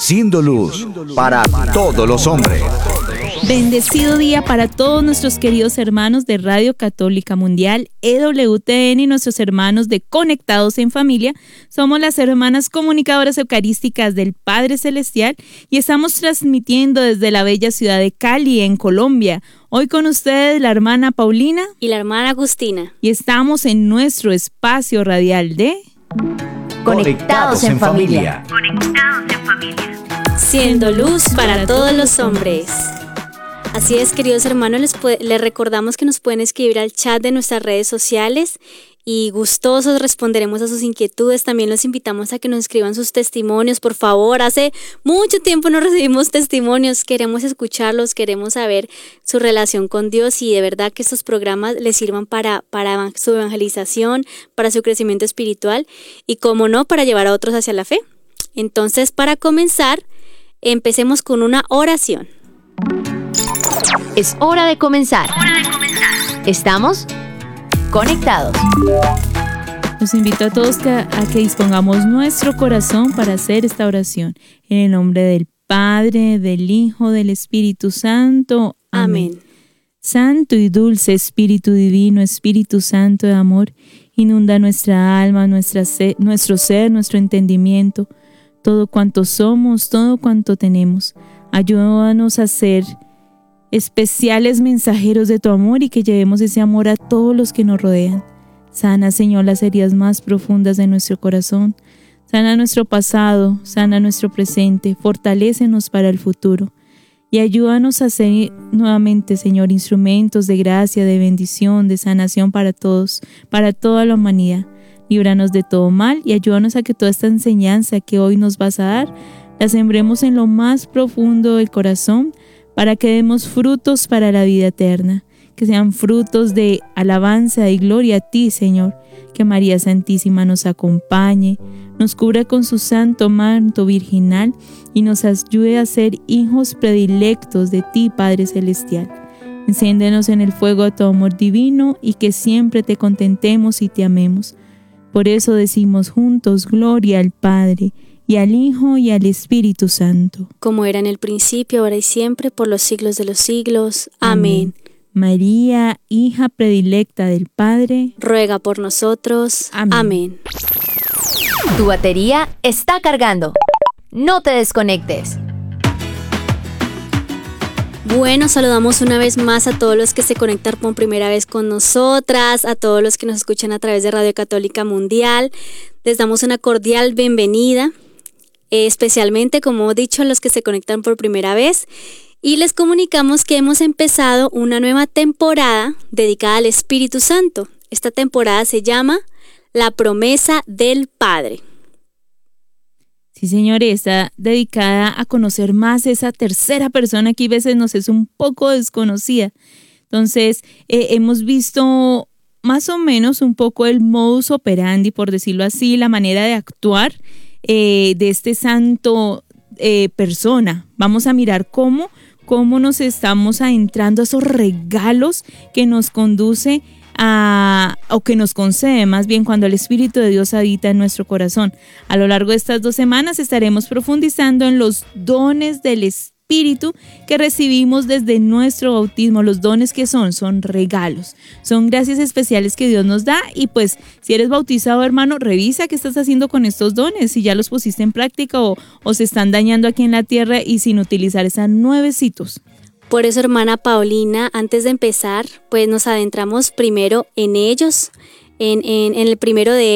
siendo luz para todos los hombres. Bendecido día para todos nuestros queridos hermanos de Radio Católica Mundial, EWTN y nuestros hermanos de Conectados en Familia. Somos las hermanas comunicadoras eucarísticas del Padre Celestial y estamos transmitiendo desde la bella ciudad de Cali, en Colombia. Hoy con ustedes la hermana Paulina y la hermana Agustina. Y estamos en nuestro espacio radial de Conectados en Familia. Conectados en Familia. Siendo luz para todos los hombres. Así es, queridos hermanos, les recordamos que nos pueden escribir al chat de nuestras redes sociales y gustosos responderemos a sus inquietudes. También los invitamos a que nos escriban sus testimonios, por favor. Hace mucho tiempo no recibimos testimonios, queremos escucharlos, queremos saber su relación con Dios y de verdad que estos programas les sirvan para su evangelización, para su crecimiento espiritual y, como no, para llevar a otros hacia la fe. Entonces, para comenzar, empecemos con una oración. Es hora de comenzar. Estamos conectados. Los invito a todos a que dispongamos nuestro corazón para hacer esta oración. En el nombre del Padre, del Hijo, del Espíritu Santo. Amén. Santo y dulce Espíritu Divino, Espíritu Santo de amor, inunda nuestra alma, nuestro ser, nuestro entendimiento, todo cuanto somos, todo cuanto tenemos. Ayúdanos a ser especiales mensajeros de tu amor y que llevemos ese amor a todos los que nos rodean. Sana, Señor, las heridas más profundas de nuestro corazón. Sana nuestro pasado, sana nuestro presente, fortalécenos para el futuro. Y ayúdanos a ser nuevamente, Señor, instrumentos de gracia, de bendición, de sanación para todos, para toda la humanidad. Líbranos de todo mal y ayúdanos a que toda esta enseñanza que hoy nos vas a dar, la sembremos en lo más profundo del corazón, para que demos frutos para la vida eterna, que sean frutos de alabanza y gloria a ti, Señor. Que María Santísima nos acompañe, nos cubra con su santo manto virginal y nos ayude a ser hijos predilectos de ti, Padre Celestial. Enciéndenos en el fuego de tu amor divino y que siempre te contentemos y te amemos. Por eso decimos juntos, gloria al Padre, y al Hijo y al Espíritu Santo. Como era en el principio, ahora y siempre, por los siglos de los siglos. Amén. María, hija predilecta del Padre, ruega por nosotros. Amén. Tu batería está cargando. No te desconectes. Bueno, saludamos una vez más a todos los que se conectan por primera vez con nosotras, a todos los que nos escuchan a través de Radio Católica Mundial. Les damos una cordial bienvenida. Especialmente, como he dicho, a los que se conectan por primera vez, y les comunicamos que hemos empezado una nueva temporada dedicada al Espíritu Santo. Esta temporada se llama La Promesa del Padre. Sí, señores, está dedicada a conocer más esa tercera persona que a veces nos es un poco desconocida. Entonces, hemos visto más o menos un poco el modus operandi, por decirlo así, la manera de actuar de este santo persona. Vamos a mirar cómo nos estamos adentrando a esos regalos que nos conduce o que nos concede más bien cuando el Espíritu de Dios habita en nuestro corazón. A lo largo de estas 2 semanas estaremos profundizando en los dones del Espíritu que recibimos desde nuestro bautismo. Los dones que son regalos, son gracias especiales que Dios nos da. Y pues si eres bautizado, hermano, revisa qué estás haciendo con estos dones, si ya los pusiste en práctica o se están dañando aquí en la tierra y sin utilizar, están nuevecitos. Por eso, hermana Paulina, antes de empezar, pues nos adentramos primero en ellos, en el primero de